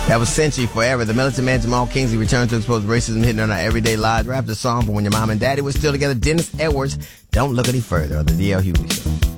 That was Century Forever. The militant man Jamal Kingsley returned to expose racism hidden in our everyday lives. Rapped a song for when your mom and daddy were still together. Dennis Edwards, Don't Look Any Further on the D.L. Hughley Show.